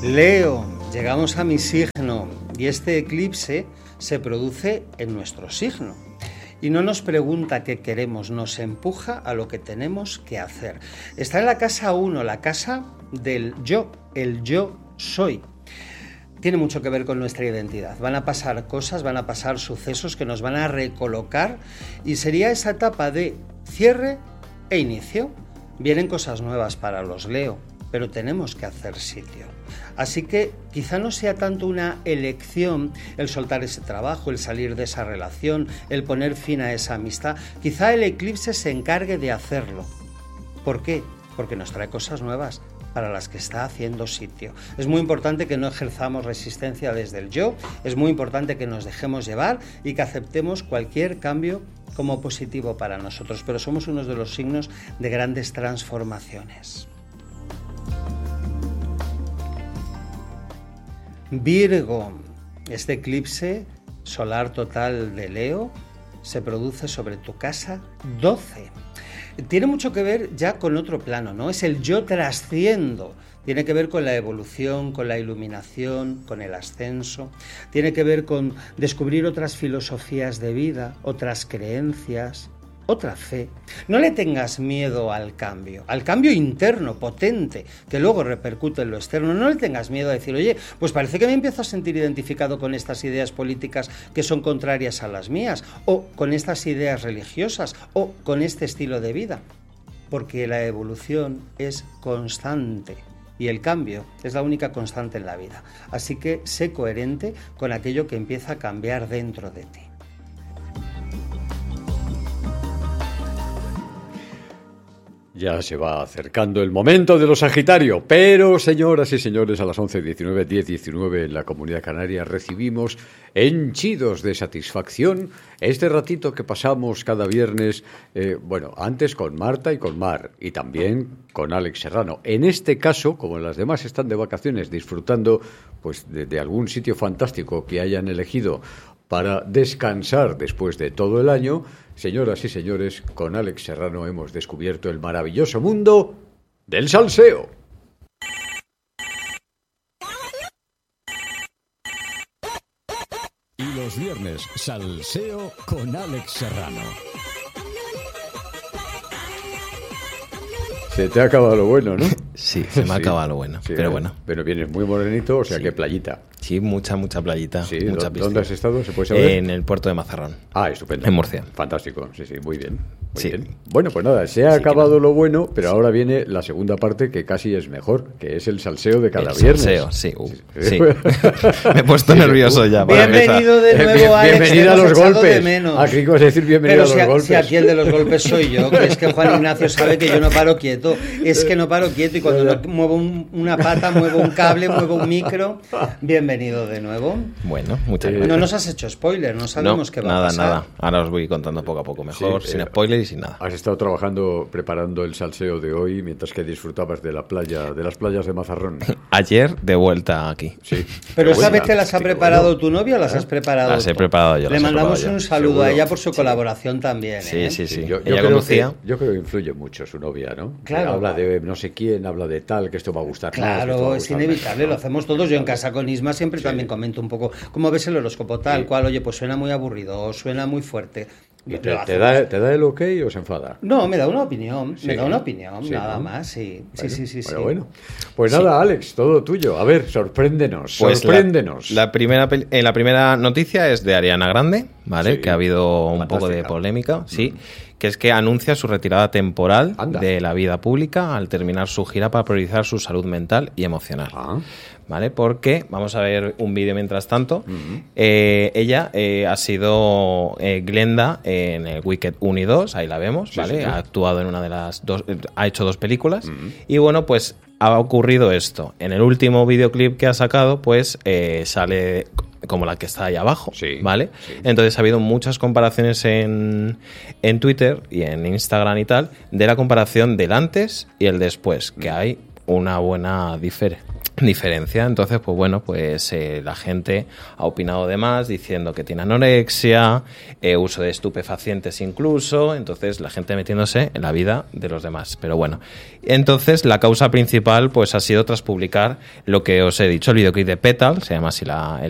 Leo, llegamos a mi signo y este eclipse se produce en nuestro signo. Y no nos pregunta qué queremos, nos empuja a lo que tenemos que hacer. Está en la casa 1, la casa del yo, el yo soy. Tiene mucho que ver con nuestra identidad. Van a pasar cosas, van a pasar sucesos que nos van a recolocar y sería esa etapa de cierre e inicio. Vienen cosas nuevas para los Leo, pero tenemos que hacer sitio. Así que quizá no sea tanto una elección el soltar ese trabajo, el salir de esa relación, el poner fin a esa amistad. Quizá el eclipse se encargue de hacerlo. ¿Por qué? Porque nos trae cosas nuevas para las que está haciendo sitio. Es muy importante que no ejerzamos resistencia desde el yo, es muy importante que nos dejemos llevar y que aceptemos cualquier cambio como positivo para nosotros, pero somos uno de los signos de grandes transformaciones. Virgo, este eclipse solar total de Leo se produce sobre tu casa 12. Tiene mucho que ver ya con otro plano, ¿no? Es el yo trasciendo. Tiene que ver con la evolución, con la iluminación, con el ascenso. Tiene que ver con descubrir otras filosofías de vida, otras creencias, otra fe. No le tengas miedo al cambio interno, potente, que luego repercute en lo externo. No le tengas miedo a decir, oye, pues parece que me empiezo a sentir identificado con estas ideas políticas que son contrarias a las mías, o con estas ideas religiosas, o con este estilo de vida. Porque la evolución es constante y el cambio es la única constante en la vida. Así que sé coherente con aquello que empieza a cambiar dentro de ti. Ya se va acercando el momento de lo Sagitario, pero señoras y señores, a las 11:19, 10:19 en la Comunidad Canaria recibimos henchidos de satisfacción este ratito que pasamos cada viernes, antes con Marta y con Mar, y también con Alex Serrano. En este caso, como las demás están de vacaciones disfrutando pues de algún sitio fantástico que hayan elegido para descansar después de todo el año, señoras y señores, con Alex Serrano hemos descubierto el maravilloso mundo del salseo. Y los viernes, salseo con Alex Serrano. Se te ha acabado lo bueno, ¿no? Sí, se me ha acabado lo bueno, sí, pero bueno. Pero vienes muy morenito, o sea, sí. ¿Qué playita? Sí, mucha playita. Sí, mucha ¿dónde has estado? ¿Se puede saber? En el puerto de Mazarrón. Ah, estupendo. En Murcia. Fantástico, sí, muy bien. Muy sí. bien. Bueno, pues nada, se ha acabado lo bueno, pero ahora viene la segunda parte que casi es mejor, que es el salseo de cada viernes. El salseo, sí. Me he puesto nervioso ya. Bienvenido de nuevo, Alex. Bienvenido a los golpes. Aquí vas a decir bienvenido a los golpes. Si aquí el de los golpes soy yo, que es que Juan Ignacio sabe que yo no paro quieto. Es que no paro quieto y cuando no muevo una pata, muevo un cable, muevo un micro. Bienvenido de nuevo. Bueno, muchas gracias. No nos has hecho spoiler, no sabemos qué va a pasar. Nada. Ahora os voy contando poco a poco mejor, sin spoiler y sin nada. Has estado trabajando, preparando el salseo de hoy mientras que disfrutabas de la playa, de las playas de Mazarrón. Ayer de vuelta aquí. Sí. Pero esta vez te las ha preparado tu novia o las has preparado tú? Las he preparado yo. Le mandamos un saludo a ella por su colaboración también. Sí. Ella conducía. Yo creo que influye mucho su novia, ¿no? Claro. Habla de no sé quién, habla de tal, que esto va a gustar. Claro, es inevitable, lo hacemos todos. Yo en casa con Isma siempre también comento un poco cómo ves el horóscopo tal cual, oye, pues suena muy aburrido o suena muy fuerte. ¿Y te da el ok o se enfada? No, me da una opinión, nada más, sí. Bueno, pues nada, Alex, todo tuyo. A ver, sorpréndenos. La primera noticia es de Ariana Grande, ¿vale? Que ha habido un poco de polémica, que es que anuncia su retirada temporal de la vida pública al terminar su gira para priorizar su salud mental y emocional. ¿Vale? Porque, vamos a ver un vídeo mientras tanto, ella ha sido Glenda en el Wicked 1 y 2, ahí la vemos, ¿vale? Sí. Ha actuado en una de las dos, ha hecho 2 películas, y bueno, pues ha ocurrido esto. En el último videoclip que ha sacado, pues sale como la que está ahí abajo, ¿vale? Sí. Entonces ha habido muchas comparaciones en Twitter y en Instagram y tal, de la comparación del antes y el después, que hay una buena diferencia. Entonces, pues bueno, pues la gente ha opinado de más diciendo que tiene anorexia, uso de estupefacientes incluso, entonces la gente metiéndose en la vida de los demás. Pero bueno, entonces la causa principal pues ha sido tras publicar lo que os he dicho, el videoclip de Petal, se llama así